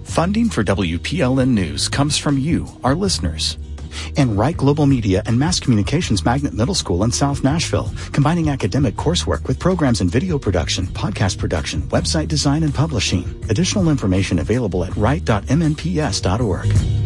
Funding for WPLN News comes from you, our listeners. And Wright Global Media and Mass Communications Magnet Middle School in South Nashville, combining academic coursework with programs in video production, podcast production, website design, and publishing. Additional information available at wright.mnps.org.